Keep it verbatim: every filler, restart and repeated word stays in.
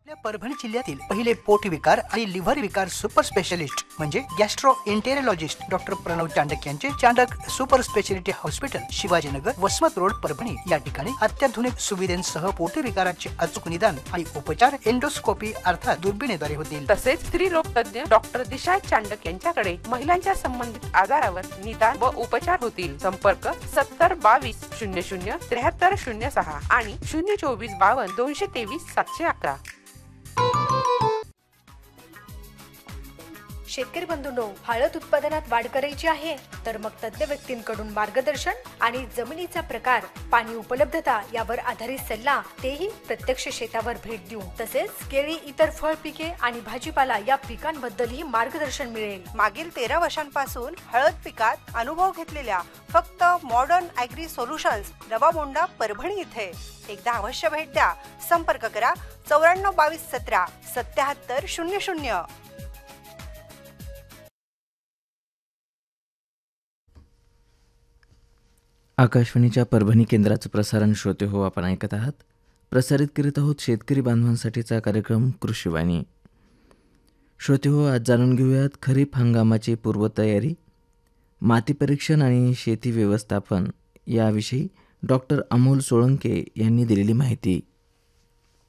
आपल्या परभणी जिल्ह्यातील पहिले पोट विकार आणि लिव्हर विकार सुपर स्पेशलिस्ट म्हणजे गॅस्ट्रो एंटेरोलॉजिस्ट डॉक्टर प्रणव चांडक यांचे Chandak super speciality hospital, Shivajinagar, Vasmat road, Parbhani या ठिकाणी अत्याधुनिक सुविधांसह पोट विकाराचे अचूक निदान आणि उपचार एंडोस्कोपी अर्थात दुर्बिणीद्वारे होतील। तसेच स्त्री रोग तज्ञ डॉक्टर दिशा चांडक यांच्याकडे महिलांच्या संबंधित आजारावर निदान व उपचार होतील। संपर्क सत्तर बावीस शून्य शून्य त्र्याहत्तर शून्य सहा आणि शून्य चोवीस बावन्न दोनशे तेवीस सातशे अकरा। शेतकरी बंधूंनो, हळद उत्पादनात वाढ करायची आहे तर मग तज्ञ व्यक्तींकडून मार्गदर्शन आणि जमिनीचा प्रकार, पाणी उपलब्धता यावर आधारित सल्ला, तेही प्रत्यक्ष शेतावर भेट देऊन, तसेच केळी, इतर फळ पिके आणि भाजीपाला या पिकांबद्दलही मार्गदर्शन मिळेल। मागील तेरा वर्षांपासून हळद पिकात अनुभव घेतलेल्या फक्त मॉडर्न ॲग्री सोल्युशन्स, नवामोंडा, परभणी इथे एकदा अवश्य भेट द्या। संपर्क करा चौऱ्याण्णव बावीस सतरा सत्याहत्तर शून्य शून्य। आकाशवाणीच्या परभणी केंद्राचं प्रसारण श्रोते हो आपण ऐकत आहात। प्रसारित करीत आहोत शेतकरी बांधवांसाठीचा कार्यक्रम कृषीवाणी। श्रोते हो, आज जाणून घेऊयात खरीप हंगामाची पूर्वतयारी, माती परीक्षण आणि शेती व्यवस्थापन याविषयी डॉक्टर अमोल सोळंके यांनी दिलेली माहिती।